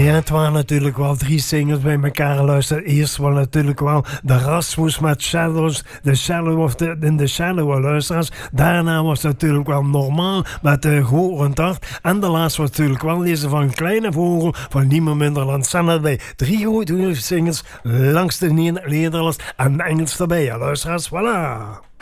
Ja, het waren natuurlijk wel 3 singles bij elkaar luisteren. Eerst was natuurlijk wel de Rasmus met Shadows, in the Shadow luisteraars. Daarna was het natuurlijk wel Normaal met Gorend Hart. En de laatste was natuurlijk wel deze van Kleine Vogel van niemand minder dan Sanne bij 3 goede singles langs de Nederlands en Engels erbij. Ja, luisteraars, voilà.